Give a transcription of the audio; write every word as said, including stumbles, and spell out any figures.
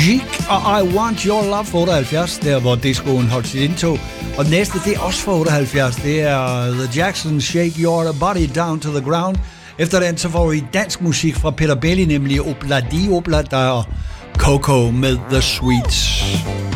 Chic og I Want Your Love for otteoghalvfjerds, der hvor discoen holdt sit indtog. Og den næste, det er også fra otteoghalvfjerds, det er The Jacksons Shake Your Body Down to the Ground. Efter den, så får vi dansk musik fra Peter Belli, nemlig Obla Di Obla, der er Coco med The Sweets.